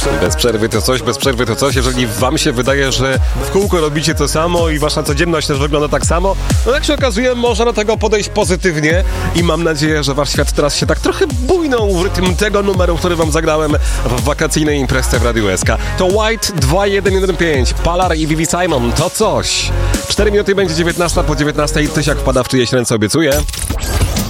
Bez przerwy to coś, bez przerwy to coś. Jeżeli wam się wydaje, że w kółko robicie to samo i wasza codzienność też wygląda tak samo, no jak się okazuje, można do tego podejść pozytywnie i mam nadzieję, że wasz świat teraz się tak trochę bujnął w rytm tego numeru, który wam zagrałem w wakacyjnej imprezie w Radiu SK. To White 2115, Palar i Vivi Simon, to coś. 4 minuty będzie 19 po 19. Tysiak wpada w czyjeś ręce, obiecuję.